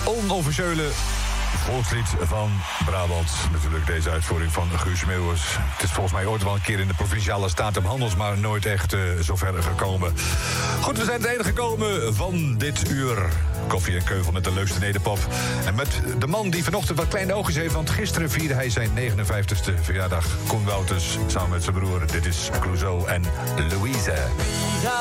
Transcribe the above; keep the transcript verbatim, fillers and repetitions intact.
onofficiële volkslied van Brabant. Natuurlijk deze uitvoering van Guus Meeuwis. Het is volgens mij ooit wel een keer in de Provinciale Staten Handels, maar nooit echt uh, zover gekomen. Goed, we zijn het einde gekomen van dit uur. Koffie en Keuvel met de leukste nederpop. En met de man die vanochtend wat kleine oogjes heeft, want gisteren vierde hij zijn negenenvijftigste verjaardag. Koen Wouters, samen met zijn broer. Dit is Clouseau en Louise.